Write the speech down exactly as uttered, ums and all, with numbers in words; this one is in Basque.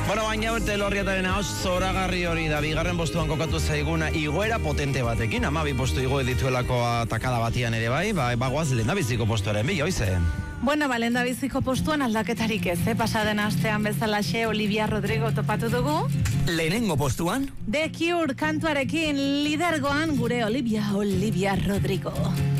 Bueno, baina urte lorriataren haus zoragarri hori da, bigarren postuan kokatu zaiguna igoera potente batekin, amabi postu igo dituelako atakada batian ere bai, ba, bagoaz lehendabiziko postuaren bi, oize. Bueno, ba, lehendabiziko postuan aldaketarik ez, eh? Pasaden astean bezalaxe Olivia Rodrigo topatu dugu. Lehenengo postuan? The Cure kantuarekin lidergoan gure Olivia, Olivia Rodrigo.